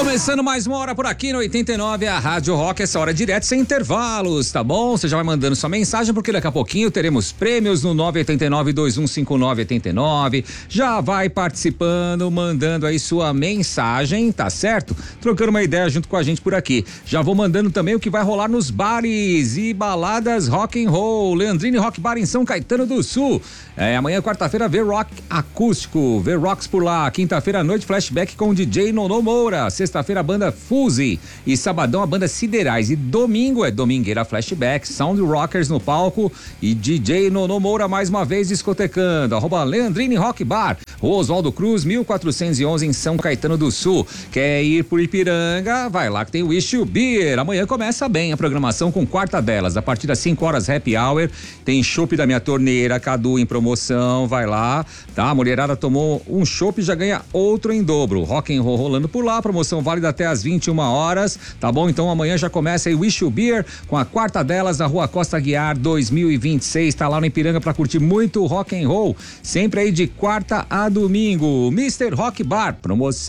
Começando mais uma hora por aqui no 89, a Rádio Rock, essa hora direto sem intervalos, tá bom? Você já vai mandando sua mensagem, porque daqui a pouquinho teremos prêmios no 989-2159-89. Já vai participando, mandando aí sua mensagem, tá certo? Trocando uma ideia junto com a gente por aqui. Já vou mandando também o que vai rolar nos bares e baladas rock and roll. Leandrine Rock Bar em São Caetano do Sul. Amanhã, quarta-feira, V-Rock acústico, V-Rocks por lá. Quinta-feira à noite, flashback com o DJ Nono Moura. Sexta-feira, a banda Fuse. E sabadão, a banda Siderais. E domingo é Domingueira Flashback, Sound Rockers no palco e DJ Nono Moura mais uma vez discotecando. @Leandrine Rock Bar, Oswaldo Cruz, 1411 em São Caetano do Sul. Quer ir por Ipiranga? Vai lá que tem o Wish You Beer. Amanhã começa bem a programação com quarta delas. A partir das 5 horas, happy hour. Tem chopp da minha torneira, Cadu em promoção. Vai lá, tá? A mulherada tomou um chopp e já ganha outro em dobro. Rock and roll rolando por lá. Promoção válida até às 21 horas, tá bom? Então amanhã já começa aí o Wish You Beer com a quarta delas na Rua Costa Guiar 2026, tá lá no Ipiranga pra curtir muito rock and roll, sempre aí de quarta a domingo. Mr. Rock Bar, promoção